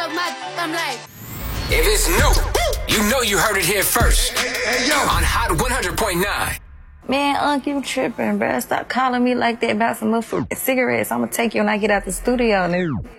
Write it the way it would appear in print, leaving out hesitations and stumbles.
I'm like, if it's new, you know you heard it here first. Hey, yo. On Hot 100.9. Man, Unc, you tripping, bruh. Stop calling me like that about some motherfucking cigarettes. I'm gonna take you when I get out the studio, nigga.